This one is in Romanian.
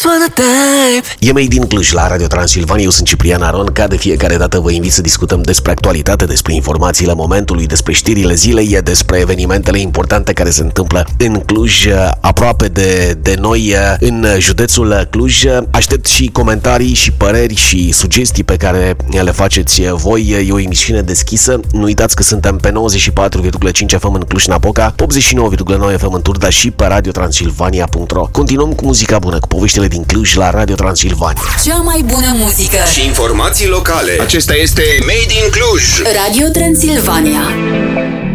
E Made in Cluj la Radio Transilvania. Eu sunt Ciprian Aron. Ca de fiecare dată vă invit să discutăm despre actualitate, despre informațiile momentului, despre știrile zilei, despre evenimentele importante care se întâmplă în Cluj, aproape de noi, în județul Cluj. Aștept și comentarii și păreri și sugestii pe care le faceți voi. E o emisiune deschisă. Nu uitați că suntem pe 94,5 FM în Cluj-Napoca, 89,9 FM în Turda și pe radiotransilvania.ro. Continuăm cu muzica bună, cu poveștile din Cluj la Radio Transilvania. Cea mai bună muzică și informații locale. Acesta este Made in Cluj. Radio Transilvania.